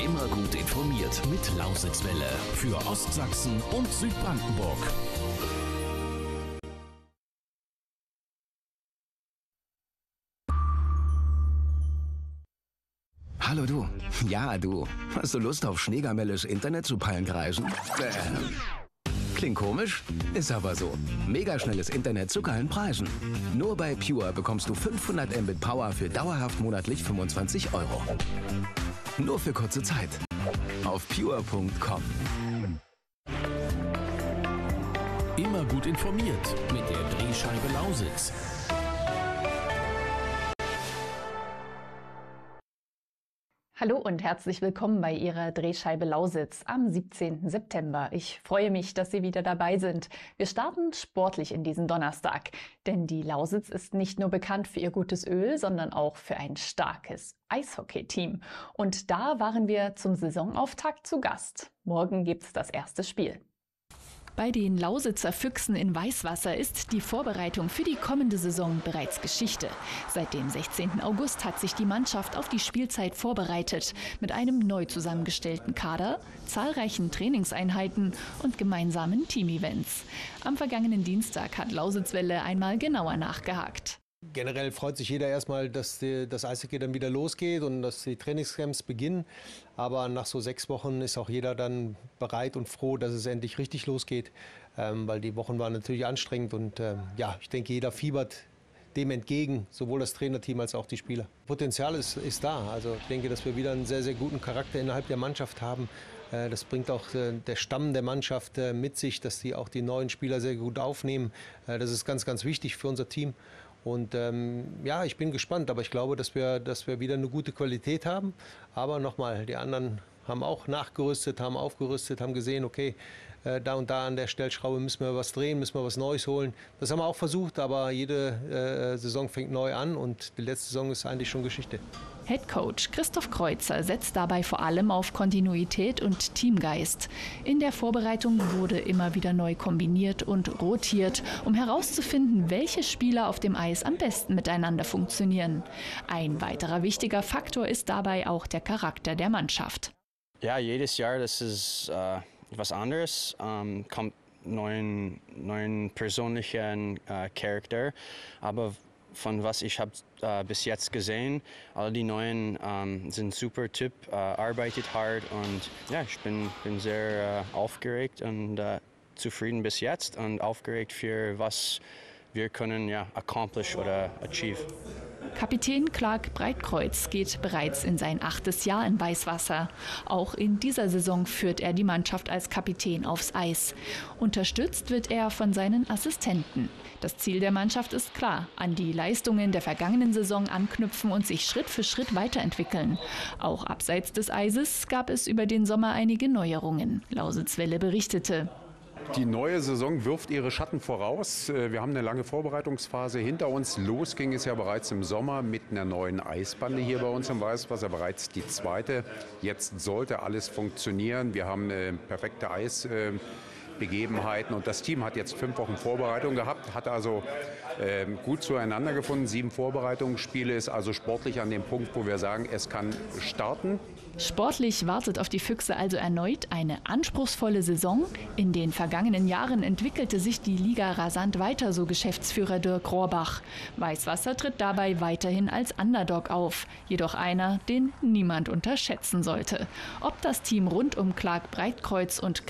Immer gut informiert mit Lausitzwelle für Ostsachsen und Südbrandenburg. Hallo du. Ja, du. Hast du Lust auf schneegamelles Internet zu Pallenkreisen? Klingt komisch? Ist aber so. Mega schnelles Internet zu geilen Preisen. Nur bei Pure bekommst du 500 Mbit Power für dauerhaft monatlich 25 €. Nur für kurze Zeit. Auf pure.com. Immer gut informiert mit der Drehscheibe Lausitz. Hallo und herzlich willkommen bei Ihrer Drehscheibe Lausitz am 17. September. Ich freue mich, dass Sie wieder dabei sind. Wir starten sportlich in diesen Donnerstag, denn die Lausitz ist nicht nur bekannt für ihr gutes Öl, sondern auch für ein starkes Eishockey-Team. Und da waren wir zum Saisonauftakt zu Gast. Morgen gibt's das erste Spiel. Bei den Lausitzer Füchsen in Weißwasser ist die Vorbereitung für die kommende Saison bereits Geschichte. Seit dem 16. August hat sich die Mannschaft auf die Spielzeit vorbereitet, mit einem neu zusammengestellten Kader, zahlreichen Trainingseinheiten und gemeinsamen Teamevents. Am vergangenen Dienstag hat Lausitzwelle einmal genauer nachgehakt. Generell freut sich jeder erstmal, dass das Eishockey dann wieder losgeht und dass die Trainingscamps beginnen. Aber nach so 6 Wochen ist auch jeder dann bereit und froh, dass es endlich richtig losgeht. Weil die Wochen waren natürlich anstrengend und ja, ich denke, jeder fiebert dem entgegen, sowohl das Trainerteam als auch die Spieler. Potenzial ist da. Also ich denke, dass wir wieder einen sehr, sehr guten Charakter innerhalb der Mannschaft haben. Das bringt auch der Stamm der Mannschaft mit sich, dass die auch die neuen Spieler sehr gut aufnehmen. Das ist ganz, ganz wichtig für unser Team. Und ja, ich bin gespannt, aber ich glaube, dass wir wieder eine gute Qualität haben. Aber nochmal, die anderen haben auch nachgerüstet, haben aufgerüstet, haben gesehen, okay, da und da an der Stellschraube müssen wir was drehen, müssen wir was Neues holen. Das haben wir auch versucht, aber jede Saison fängt neu an und die letzte Saison ist eigentlich schon Geschichte. Headcoach Christoph Kreuzer setzt dabei vor allem auf Kontinuität und Teamgeist. In der Vorbereitung wurde immer wieder neu kombiniert und rotiert, um herauszufinden, welche Spieler auf dem Eis am besten miteinander funktionieren. Ein weiterer wichtiger Faktor ist dabei auch der Charakter der Mannschaft. Ja, jedes Jahr, das ist was anderes, kommt neuen persönlichen Charakter, aber von was ich habe bis jetzt gesehen, alle die Neuen sind super Typ, arbeitet hart und ja, ich bin sehr aufgeregt und zufrieden bis jetzt und aufgeregt für was wir können accomplish oder achieve. Kapitän Clark Breitkreuz geht bereits in sein 8. Jahr in Weißwasser. Auch in dieser Saison führt er die Mannschaft als Kapitän aufs Eis. Unterstützt wird er von seinen Assistenten. Das Ziel der Mannschaft ist klar: an die Leistungen der vergangenen Saison anknüpfen und sich Schritt für Schritt weiterentwickeln. Auch abseits des Eises gab es über den Sommer einige Neuerungen. Lausitzwelle berichtete. Die neue Saison wirft ihre Schatten voraus. Wir haben eine lange Vorbereitungsphase hinter uns. Los ging es ja bereits im Sommer mit einer neuen Eisbande hier bei uns im Weißwasser, bereits die 2. Jetzt sollte alles funktionieren. Wir haben perfekte Eisbegebenheiten und das Team hat jetzt 5 Wochen Vorbereitung gehabt, hat also gut zueinander gefunden. 7 Vorbereitungsspiele, ist also sportlich an dem Punkt, wo wir sagen, es kann starten. Sportlich wartet auf die Füchse also erneut eine anspruchsvolle Saison. In den vergangenen Jahren entwickelte sich die Liga rasant weiter, so Geschäftsführer Dirk Rohrbach. Weißwasser tritt dabei weiterhin als Underdog auf, jedoch einer, den niemand unterschätzen sollte. Ob das Team rund um Clark Breitkreuz und